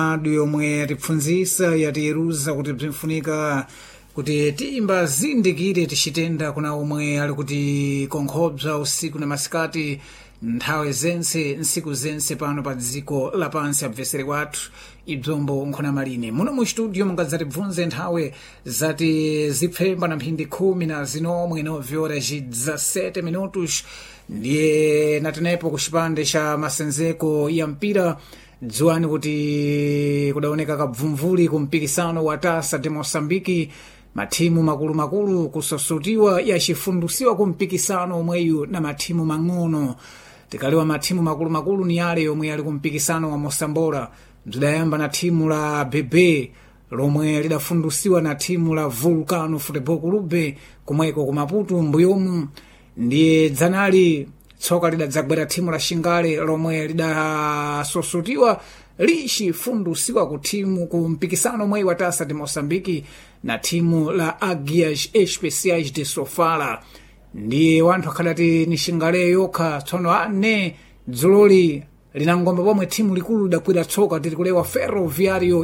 yomwe tipfunzisa yatiyeruza kuti bzinfunika kuti timbazindikire tichitenda kuna omwe ali kuti konkhobza usiku na masikati nthawi zense nsiku zense pano pa dziko lapansi abvesere kwathu ibzombo nkhona maline muno mu studio mungadzatibvunze nthawi zati zipfemba na mphindi 10 9 horas 17 minutos ndiye natenepo ku chipande cha masenzeko ya mpira dziwani kuti kudaoneka kabvumvuli ku mpikisano wa Taça de Moçambique mathimu makulu kusosutiwa yachifundusiwa ku mpikisano omweyu na mathimu mang'ono tikaliwa mathimu makulu ni yale yomwe ali ku mpikisano wa Mosambola bzidayamba na thimu la Bebe lomwe lidafundusiwa na thimu la Vulcano Futebol Clube kumweko ku Maputo mbuyomu ndiye dzanali tsoka lidadzagwera thimu la Xingale lomwe lidasosutiwa lichifundusiwa ku thimu ku mpikisano omweyu wa Taça de Moçambique na thimu la Águias Especiais de Sofala ndiye wanthu akhadati ni Xingale yokha tsono ane dzuloli linangomba pomwe thimu likulu lidakwira tsoka titikulewa Ferroviário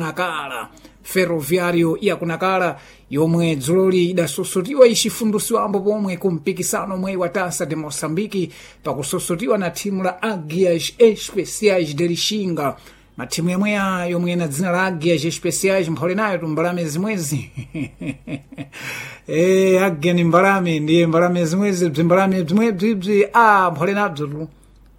Iakunakala yomwe dzuloli idasosutiwa ichifundusiwambo pomwe ku mpikisano omweyu wa Taça de Moçambique pakusosutiwa na thimu la Águias Especiais de Lixinga mathimu yamweya yomwe na dzina la Águias Especiais mphole nayo tumbalame zimwezi Águia ni mbalame ndiye mbalame zimwezi bzimbalame bzimwebzibzi mphole nabzo tu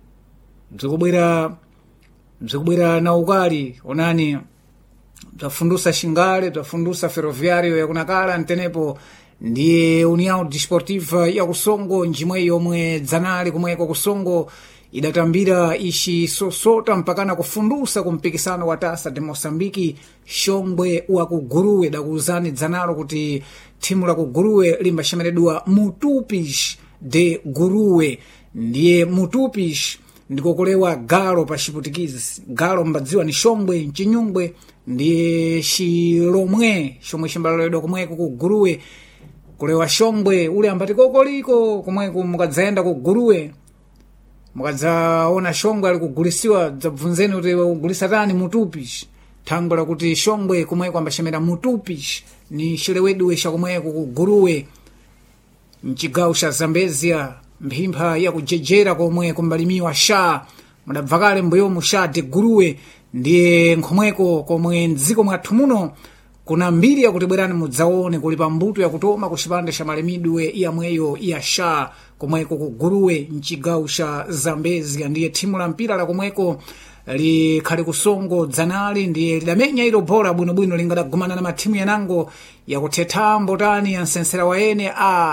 bzikubwera na ukali onani bzafundusa Xingale bzafundusa Ferroviário yakunakala ntenepo ndiye União Desportiva ya Kusongo njimwe yomwe dzanali kumweko Kusongo idatambira ichisosota mpakana kufundusa ku mpikisano wa Taça de Moçambique Xombwe wa kuguruwe dakuuzani dzanalo kuti thimu la kuguruwe limbaxemeredwa Mutupis de Guruwe ndiye Mutupis ndikokolewa galo pa chiputikizi galo mbadziwa ni Xombwe mchinyungwe ndiye Xilomwe chomwe chimbaloledwa kumweko ku Guruwe kulewa Xombwe ule ambati kokoliko kumweko mukadzayenda ku Guruwe mukadzaona Xombwe ali kugulisiwa dzabvunzeni kuti kugulisa tani Mutupis thangwe lakuti Xombwe kumweko ambaxemera Mutupis ni xilewedwe chakumweko ku Guruwe mchigawo cha Zambezia mphimpha yakujejera komwe kumbalimiwa sha mudabvakale mbuyomu sha de Guruwe ndiye nkhomweko komwe mdziko mwathu muno kuna mbiri yakuti bwerani mudzaone kuli pambuto yakutoma ku chipande cha malimidwe yamweyo ya sha komweko ku Guruwe mchigawo cha Zambezia ndiye thimu la mpira la komweko likhali kusongo dzanali ndiye lidamenya ilo bora bwinobwino lingadagumana na mathimu yanango yakuthethambo tani ya nsensera wa ene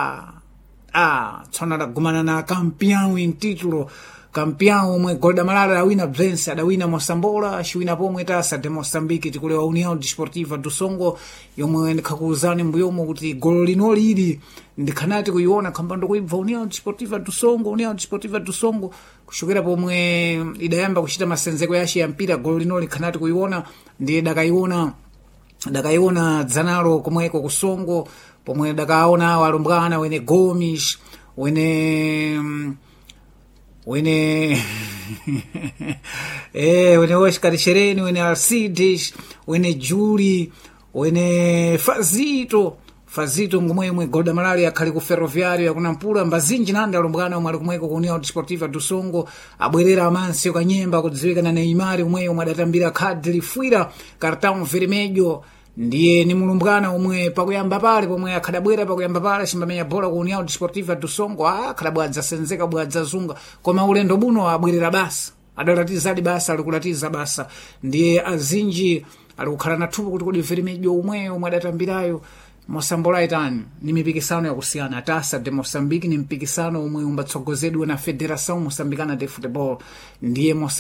tsona adagumana na campeão em título campeão omwe Golda Malala adawina bzense adawina Mosambola aciwina pomwe Taça de Moçambique tikulewa União Desportiva do Songo yomwe ndikhakuuzani mbuyomo kuti golo lino lili ndikhanati kuiona khambando kuibva União Desportiva do Songo kuchokera pomwe idayamba kuchita masenzeko yace ya mpira golo lino likhanati kuiona ndiye dakaiona dzanalo komweko kusongo pomwe dakaona walumbwana wene Gomes wene Oscar Chereni wene Alcides wene Juli wene Fazito ngomwe Golda Malala akhali ku Ferroviário yakunampula mbazinji nandi alumbwana omwe ali kumweko ku União Desportiva do Songo abwerera Amancio Kanyemba kudziwika na Neymar omwe adatambira khadi lifwira cartão vermelho ndiye ni mulumbwana omwe pakuyamba pale pomwe akhadabwera pakuyamba pale chimbamenya bola ku União Desportiva do Songo akhadabwadza senzeka bwadza zunga koma ulendo buno abwerera basa adalatizadi basa alikulatiza basa ndiye azinji alikukhala na thupo kuti kodi vermelho omwe adatambirayo Mosambola itani ni mipikisano yakusiyana Taça de Moçambique ni mpikisano omwe umbatsogozedwa na Federação Moçambicana de Futebol ndiye